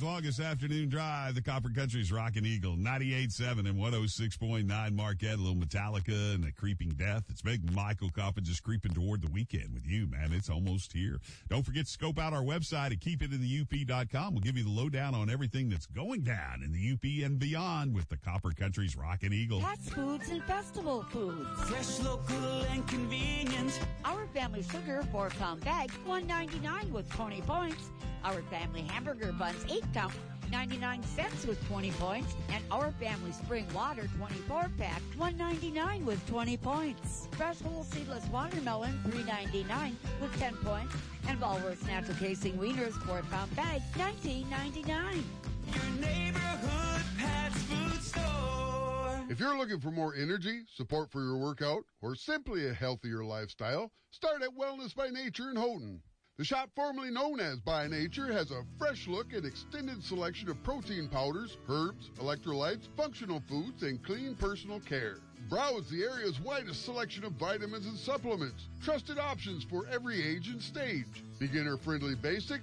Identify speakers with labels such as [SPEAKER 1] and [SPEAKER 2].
[SPEAKER 1] longest afternoon drive, the Copper Country's Rockin' Eagle, 98.7 and 106.9 Marquette, a little Metallica and a Creeping Death. It's Big Michael Coppin just creeping toward the weekend with you, man. It's almost here. Don't forget to scope out our website at keepitinthe.up.com. We'll give you the lowdown on everything that's going down in the UP and beyond with the Copper Country's Rockin' Eagle.
[SPEAKER 2] Pets Foods and Festival Foods.
[SPEAKER 3] Fresh, local, and convenient.
[SPEAKER 2] Our Family Sugar 4-pound bag, $1.99 with 20 points. Our Family Hamburger Buns 8-count, 99 cents with 20 points. And Our Family Spring Water 24-pack, $1.99 with 20 points. Fresh whole seedless watermelon, $3.99 with 10 points. And Walworth's Natural Casing Wieners 4-pound bag, $19.99.
[SPEAKER 3] Your neighborhood Pat's Food Store.
[SPEAKER 4] If you're looking for more energy, support for your workout, or simply a healthier lifestyle, start at Wellness by Nature in Houghton. The shop formerly known as By Nature has a fresh look and extended selection of protein powders, herbs, electrolytes, functional foods, and clean personal care. Browse the area's widest selection of vitamins and supplements. Trusted options for every age and stage. Beginner-friendly basics,